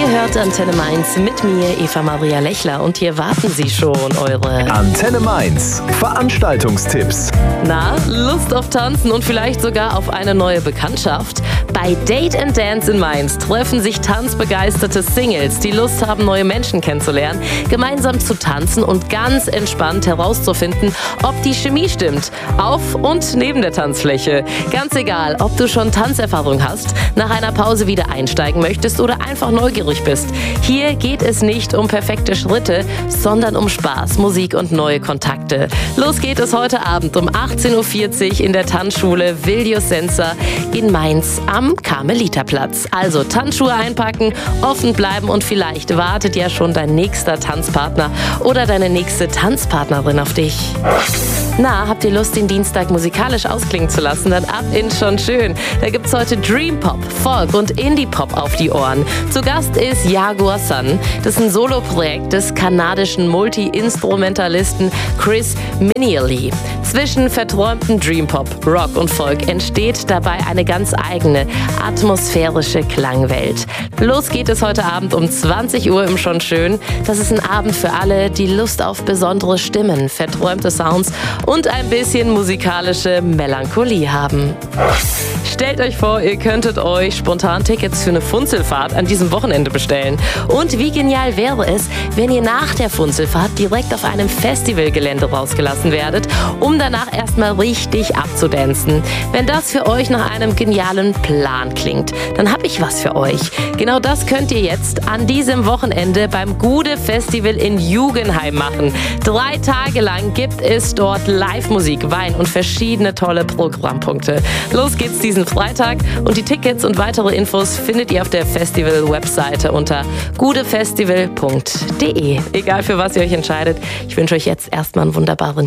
hört Antenne Mainz mit mir, Eva Maria Lechler, und hier warten sie schon, eure Antenne Mainz Veranstaltungstipps. Na, Lust auf Tanzen und vielleicht sogar auf eine neue Bekanntschaft? Bei Date & Dance in Mainz treffen sich tanzbegeisterte Singles, die Lust haben, neue Menschen kennenzulernen, gemeinsam zu tanzen und ganz entspannt herauszufinden, ob die Chemie stimmt. Auf und neben der Tanzfläche. Ganz egal, ob du schon Tanzerfahrung hast, nach einer Pause wieder einsteigen möchtest oder einfach neugierig bist. Hier geht es nicht um perfekte Schritte, sondern um Spaß, Musik und neue Kontakte. Los geht es heute Abend um 18.40 Uhr in der Tanzschule Viljosensa in Mainz am Karmeliterplatz. Also Tanzschuhe einpacken, offen bleiben und vielleicht wartet ja schon dein nächster Tanzpartner oder deine nächste Tanzpartnerin auf dich. Na, habt ihr Lust, den Dienstag musikalisch ausklingen zu lassen? Dann ab in schon schön. Da gibt's heute Dream Pop, Folk und Indie Pop auf die Ohren. Zu Gast ist Jaguar Sun. Das ist ein Soloprojekt des kanadischen Multi-Instrumentalisten Chris Minially. Zwischen verträumtem Dream Pop, Rock und Folk entsteht dabei eine ganz eigene, atmosphärische Klangwelt. Los geht es heute Abend um 20 Uhr im Schon Schön. Das ist ein Abend für alle, die Lust auf besondere Stimmen, verträumte Sounds und ein bisschen musikalische Melancholie haben. Stellt euch vor, ihr könntet euch spontan Tickets für eine Funzelfahrt an diesem Wochenende bestellen. Und wie genial wäre es, wenn ihr nach der Funzelfahrt direkt auf einem Festivalgelände rausgelassen werdet, um danach erstmal richtig abzudancen. Wenn das für euch nach einem genialen Plan klingt, dann habe ich was für euch. Genau das könnt ihr jetzt an diesem Wochenende beim Gude Festival in Jugenheim machen. 3 Tage lang gibt es dort Live-Musik, Wein und verschiedene tolle Programmpunkte. Los geht's diesen Freitag und die Tickets und weitere Infos findet ihr auf der Festival-Webseite unter gudefestival.de. Egal für was ihr euch entscheidet, ich wünsche euch jetzt erstmal einen wunderbaren